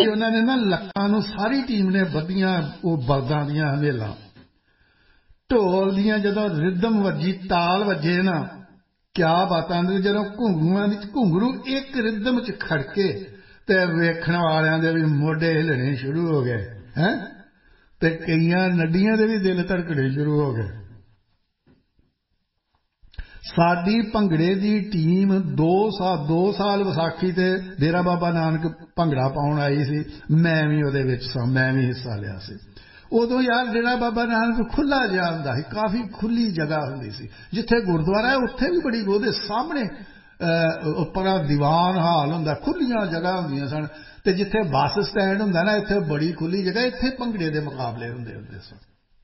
उन्होंने ना लक्कां नूं सारी टीम ने बधियां वो बलदां दियां हमेलां ढोल दियां जदों रिदम वजी ताल वजे ना क्या बात आंदी जदों घुंगरू एक रिदम च खड़के ते वेखण वालियां दे भी मोढे हिलने शुरू हो गए हैं ते कईयां नड्डियां दे भी दिल धड़कने शुरू हो गए। साडी भंगड़े दी टीम 2 साल विसाखी ते डेरा बाबा नानक भंगड़ा पाउण आई सी। मैं भी उहदे विच सां, मैं भी हिस्सा लिया सी। उदों यार डेरा बाबा नानक खुला जिहा हुंदा सी, काफ़ी खुली जगह हुंदी सी। जिथे गुरुद्वारा है उत्थे भी बड़ी ओहदे सामने उपरा दीवान हाल हुंदा, खुलियां जगह हुंदियां सन। ते जिथे बस स्टैंड हुंदा ना इत्थे बड़ी खुली जगह, इत्थे भंगड़े दे मुकाबले हुंदे सन।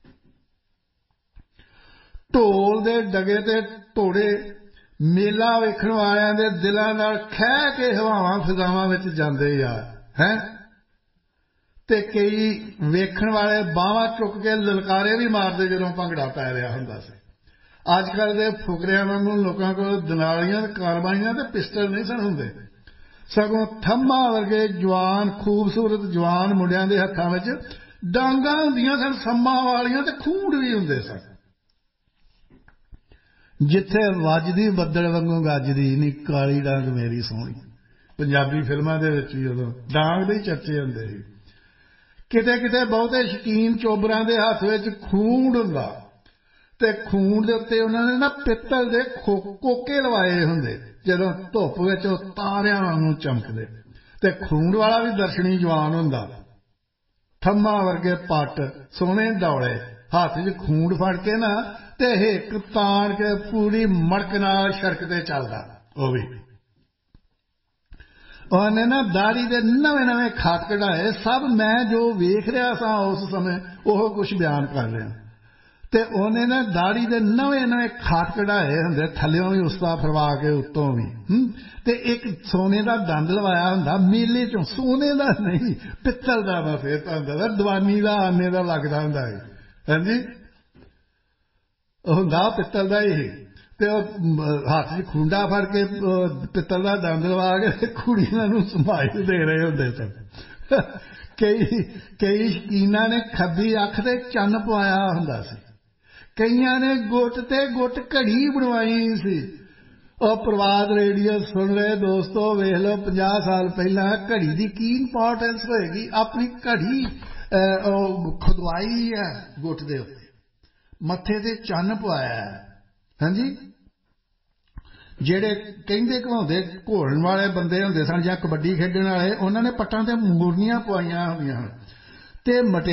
ढोल दे डगे ते ढोड़े मेला वेखण वालियां दे दिलां नाल खह के हवावां फिजावां विच जांदे यार हैं ते कई वेखण वाले बाहां चुक के ललकारे भी मारदे जदों भंगड़ा पै रिहा हुंदा सी। अजकल दे फुकरियां वांगू लोकां कोल दनालियां ते कारबाइयां ते पिस्टल नहीं सन हुंदे, सगों थम्मा वर्गे जवान खूबसूरत जवान मुंडियां दे हत्थां विच डांगां हुंदियां सन, सम्मा वालियां ते खूंड भी हुंदे सन। जिथे वजदी बद्दल वांगू गजदी नी काली डांग मेरी सोहणी, पंजाबी फिल्मां दे विच भी उदों डांग दे चर्चे हुंदे सी। किते किते बहुते शकीन चोबरां दे हत्थ विच खूंड हुंदा ते खूंड दे उत्ते उन्हां ने ना पित्तल दे कोके लवाए हुंदे, जदों धुप्प विच तारियां वांगू चमकदे। ते खूंड वाला भी दर्शनी जवान हुंदा, थम्मा वर्गे पट सोहणे दौड़े हाथ च खूंड फड़ के ना ते हिक ताण के पूरी मड़क नाल सड़क ते चलदा। ओ भी उन्हें ना दाड़ी दे नवे नवे खत कढाए। सब मैं जो वेख रहा सा उस समय ओह कुछ बयान कर रहा। ते उन्हें ना दाड़ी दे नवे नवे खत कढाए हुंदे, थल्लियों भी उसदा फरवा के उत्तों भी ते एक सोने दा दंद लवाया हुंदा मेले चों, सोने दा नहीं पित्तल दा। मैं फिर तुहानूं दस्सां दवानी दा आने दा लगदा हुंदा है। हां जी हुंदा पित्तल दा ही ते हाथ च खूंडा फड़ के पित्तल दा दंद लवा के कुड़ियां नूं समाइल दे रहे हुंदे सन। कई शकीनां ने खब्बी अख ते चन्न पवाया हुंदा सी, कईयां ने गुट ते गुट घड़ी बनवाई सी। और प्रवाद रेडियो सुन रहे दोस्तों, वेख लो 50 साल पहला घड़ी की की इंपॉर्टेंस होएगी। अपनी घड़ी खुदवाई है गुट दे उत्ते, मत्थे ते चन्न पवाया है। हाँ जी जेड़े कहंदे घवाउंदे घोलण वाले बंदे हुंदे सन जां कबड्डी खेडण वाले, उन्हां ने पट्टां ते मुरनियां पवाईयां हुंदियां ते